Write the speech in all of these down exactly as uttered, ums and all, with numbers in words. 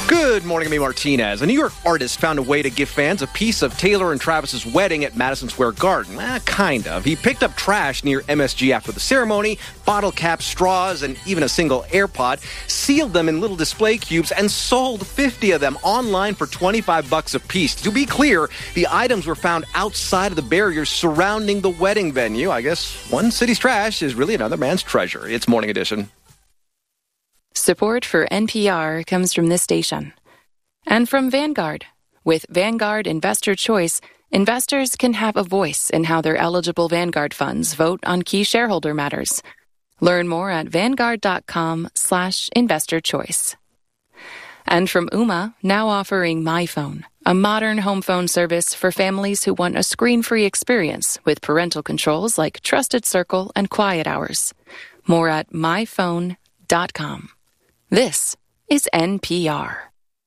Good morning, I'm Martinez. A New York artist found a way to give fans a piece of Taylor and Travis's wedding at Madison Square Garden. Eh, kind of. He picked up trash near M S G after the ceremony, bottle caps, straws, and even a single AirPod, sealed them in little display cubes, and sold fifty of them online for twenty-five bucks a piece. To be clear, the items were found outside of the barriers surrounding the wedding venue. I guess one city's trash is really another man's treasure. It's Morning Edition. Support for N P R comes from this station and from Vanguard. With Vanguard Investor Choice, investors can have a voice in how their eligible Vanguard funds vote on key shareholder matters. Learn more at vanguard.com slash investor choice. And from Ooma, now offering MyPhone, a modern home phone service for families who want a screen-free experience with parental controls like Trusted Circle and Quiet Hours. More at my phone dot com. This is N P R.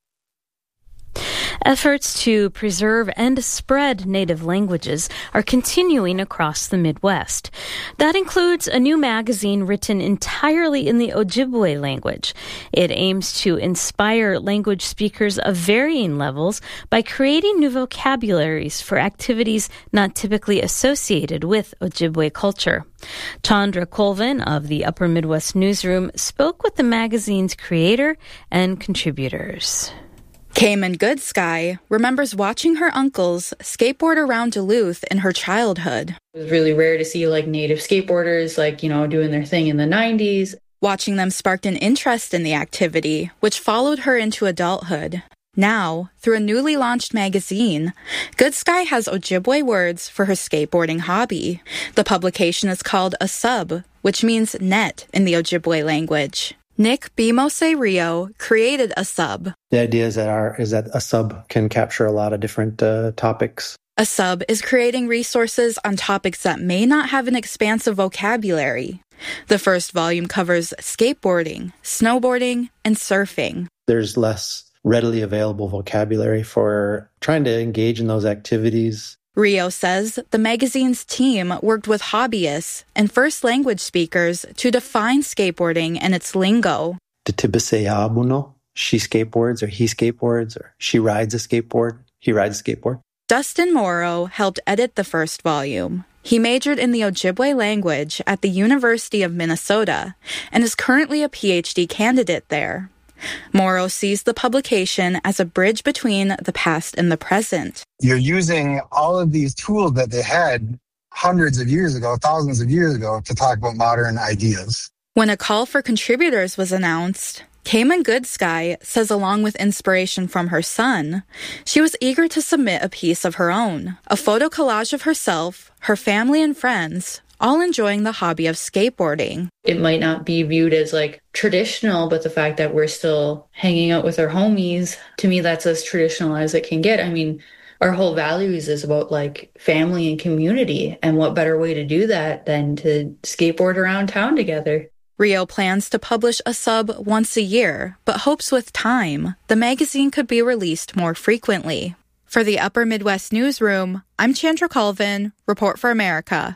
Efforts to preserve and spread native languages are continuing across the Midwest. That includes a new magazine written entirely in the Ojibwe language. It aims to inspire language speakers of varying levels by creating new vocabularies for activities not typically associated with Ojibwe culture. Chandra Colvin of the Upper Midwest Newsroom spoke with the magazine's creator and contributors. Cayman Goodsky remembers watching her uncles skateboard around Duluth in her childhood. It was really rare to see like native skateboarders, like, you know, doing their thing in the nineties. Watching them sparked an interest in the activity, which followed her into adulthood. Now, through a newly launched magazine, Goodsky has Ojibwe words for her skateboarding hobby. The publication is called a sub, which means net in the Ojibwe language. Nick Bimose Rio created a sub. The idea is that our is that a sub can capture a lot of different uh, topics. A sub is creating resources on topics that may not have an expansive vocabulary. The first volume covers skateboarding, snowboarding, and surfing. There's less readily available vocabulary for trying to engage in those activities. Rio says the magazine's team worked with hobbyists and first language speakers to define skateboarding and its lingo. Tibiseyaabuno, she skateboards or he skateboards or she rides a skateboard, he rides a skateboard. Dustin Morrow helped edit the first volume. He majored in the Ojibwe language at the University of Minnesota and is currently a P H D candidate there. Morrow sees the publication as a bridge between the past and the present. You're using all of these tools that they had hundreds of years ago, thousands of years ago, to talk about modern ideas. When a call for contributors was announced, Cayman Goodsky says along with inspiration from her son, she was eager to submit a piece of her own, a photo collage of herself, her family and friends, all enjoying the hobby of skateboarding. It might not be viewed as like traditional, but the fact that we're still hanging out with our homies, to me, that's as traditional as it can get. I mean, our whole values is about like family and community. And what better way to do that than to skateboard around town together? Rio plans to publish a sub once a year, but hopes with time, the magazine could be released more frequently. For the Upper Midwest Newsroom, I'm Chandra Colvin, Report for America.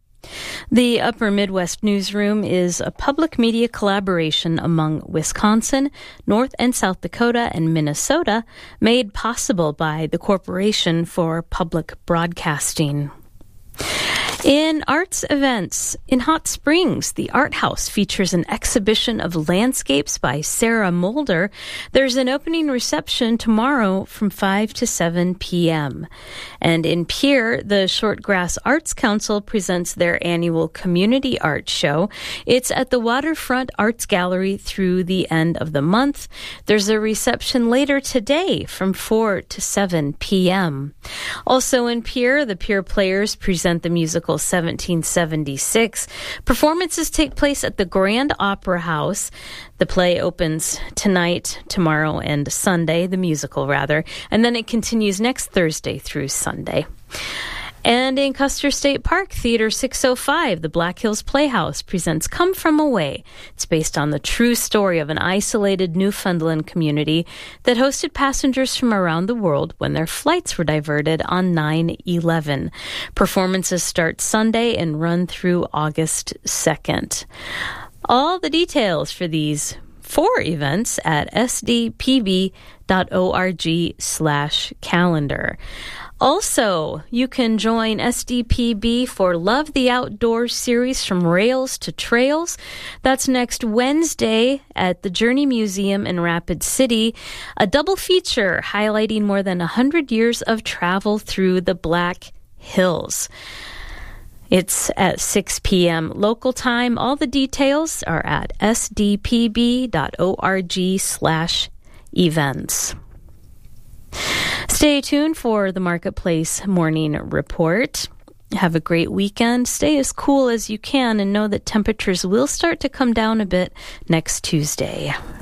The Upper Midwest Newsroom is a public media collaboration among Wisconsin, North and South Dakota, and Minnesota, made possible by the Corporation for Public Broadcasting. In arts events, in Hot Springs, the Art House features an exhibition of landscapes by Sarah Mulder. There's an opening reception tomorrow from five to seven p.m. And in Pierre, the Shortgrass Arts Council presents their annual community art show. It's at the Waterfront Arts Gallery through the end of the month. There's a reception later today from four to seven p.m. Also in Pierre, the Pierre Players present the musical seventeen seventy-six. Performances take place at the Grand Opera House. The play opens tonight, tomorrow, and Sunday, the musical rather, and then it continues next Thursday through Sunday. And in Custer State Park, Theater six oh five, the Black Hills Playhouse, presents Come From Away. It's based on the true story of an isolated Newfoundland community that hosted passengers from around the world when their flights were diverted on nine eleven. Performances start Sunday and run through August second. All the details for these for events at sdpb.org slash calendar. Also, you can join S D P B for Love the Outdoors series From Rails to Trails. That's next Wednesday at the Journey Museum in Rapid City. A double feature highlighting more than one hundred years of travel through the Black Hills. It's at six p.m. local time. All the details are at sdpb.org slash events. Stay tuned for the Marketplace Morning Report. Have a great weekend. Stay as cool as you can and know that temperatures will start to come down a bit next Tuesday.